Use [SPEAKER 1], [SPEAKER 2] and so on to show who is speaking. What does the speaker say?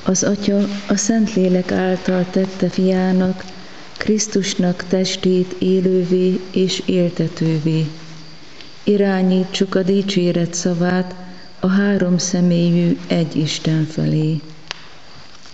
[SPEAKER 1] Az Atya a Szentlélek által tette fiának, Krisztusnak testét élővé és éltetővé. Irányítsuk a dicséret szavát a három személyű egy Isten felé.